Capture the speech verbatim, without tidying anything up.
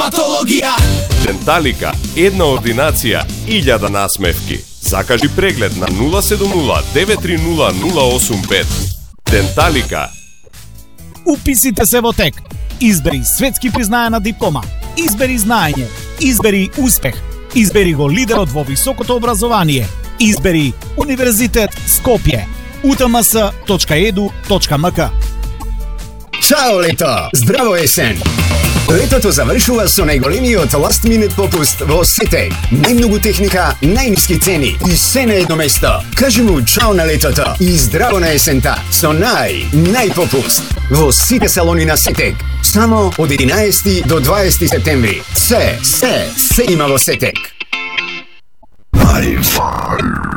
Стоматологија. Денталика, една ординација, илјада насмевки. Закажи преглед на нула седум нула девет три нула нула осум пет. Денталика. Уписите се во ТЕК. Избери светски признаена диплома. Избери знаење. Избери успех. Избери го лидерот во високото образование. Избери Универзитет Скопје. у те ем ес точка е ду точка ем ка. Чао лето! Здраво есен! Летото завршува со најголемиот last minute попуст во Сетек. Најмногу техника, најниски цени и се на едно место. Кажи му чао на летото и здраво на есента со нај, најпопуст во сите салони на Сетек. Само од единаесети до дваесети септември. Се, се, се има во Сетек. Hi-Fi.